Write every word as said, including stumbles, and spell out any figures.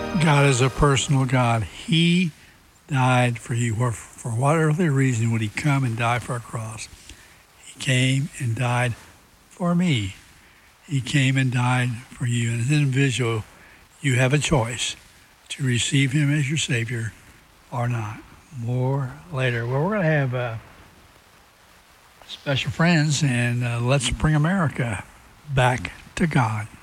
God is a personal God. He died for you. For, for what earthly reason would he come and die for a cross? He came and died for me. He came and died for you. And as an individual, you have a choice to receive him as your Savior or not. More later. Well, we're going to have uh, special friends, and uh, let's bring America back to God.